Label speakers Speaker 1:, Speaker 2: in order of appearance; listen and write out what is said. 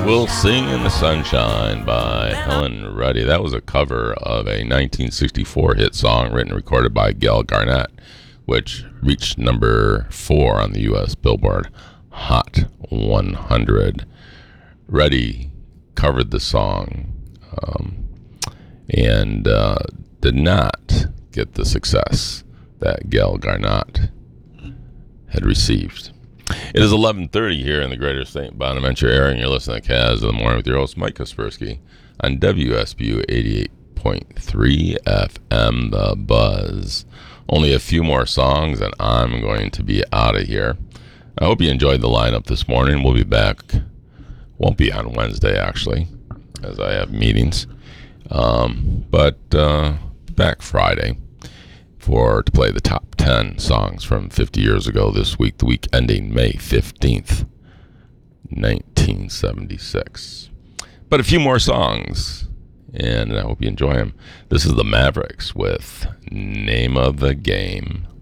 Speaker 1: We'll Sing in the Sunshine by Helen Reddy. That was a cover of a 1964 hit song written and recorded by Gail Garnett, which reached number 4 on the U.S. Billboard Hot 100. Reddy covered the song and did not get the success that Gail Garnett had received. It is 11:30 here in the greater St. Bonaventure area, and you're listening to Kaz of the Morning with your host, Mike Kaspersky, on WSBU 88.3 FM, The Buzz. Only a few more songs, and I'm going to be out of here. I hope you enjoyed the lineup this morning. We'll be back. Won't be on Wednesday, actually, as I have meetings. But back Friday to play the top 10 songs from 50 years ago this week, the week ending May 15th, 1976. But a few more songs, and I hope you enjoy them. This is the Mavericks with Name of the Game.